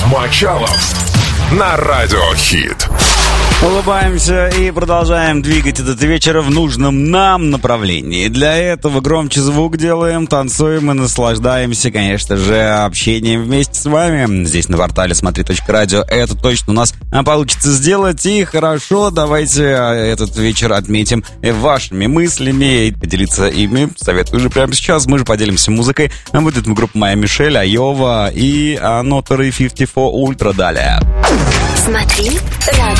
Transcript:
Мочалов на Радиохит. Улыбаемся и продолжаем двигать этот вечер в нужном нам направлении. Для этого громче звук делаем, танцуем и наслаждаемся, конечно же, общением вместе с вами. Здесь на портале смотри.радио это точно у нас получится сделать. И хорошо, давайте этот вечер отметим вашими мыслями и поделиться ими. Советую уже прямо сейчас. Мы же поделимся музыкой. Будет группа Моя Мишель, Айова и Нотary 54 Ультра далее. Смотри, радио.